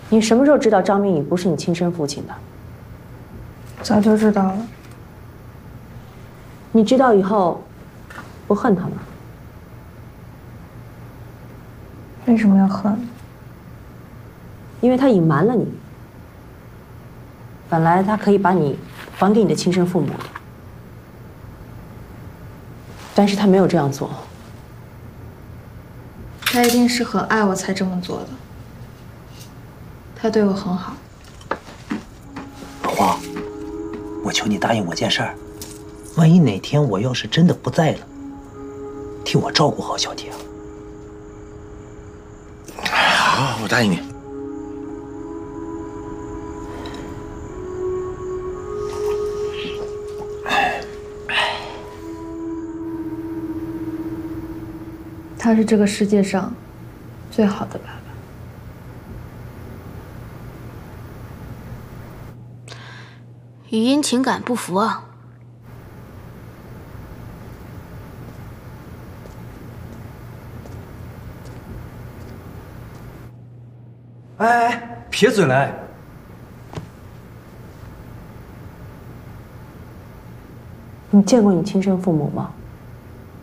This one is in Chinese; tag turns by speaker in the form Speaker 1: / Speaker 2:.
Speaker 1: 你什么时候知道张明宇不是你亲生父亲的？
Speaker 2: 早就知道了。
Speaker 1: 你知道以后，不恨他吗？
Speaker 2: 为什么要恨？
Speaker 1: 因为他隐瞒了你。本来他可以把你还给你的亲生父母的，但是他没有这样做。
Speaker 2: 他一定是很爱我才这么做的。他对我很好。
Speaker 3: 老黄，我求你答应我件事儿，万一哪天我要是真的不在了，替我照顾好小铁啊。
Speaker 4: 好，我答应你。
Speaker 2: 他是这个世界上最好的爸爸。
Speaker 5: 语音情感不符啊！
Speaker 6: 哎，撇嘴来！
Speaker 1: 你见过你亲生父母吗？